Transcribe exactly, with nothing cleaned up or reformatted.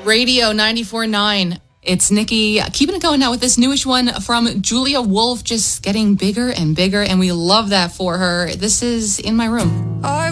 Radio ninety-four point nine. It's Nikki keeping it going now with this newish one from Julia Wolf, just getting bigger and bigger, and we love that for her. This is In My Room. I